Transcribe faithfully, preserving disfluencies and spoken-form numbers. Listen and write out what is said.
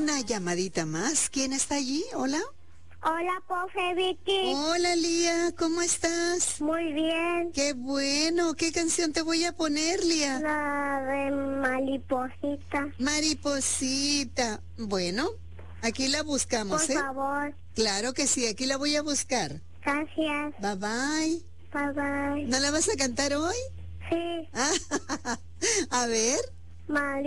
una llamadita más. ¿Quién está allí? Hola. Hola, profe Vicky. Hola, Lía. ¿Cómo estás? Muy bien. Qué bueno. ¿Qué canción te voy a poner, Lía? La de mariposita. Mariposita. Bueno, aquí la buscamos, Por ¿eh? favor. Claro que sí, aquí la voy a buscar. Gracias. Bye, bye. Bye, bye. ¿No la vas a cantar hoy? Sí. A ver. Mari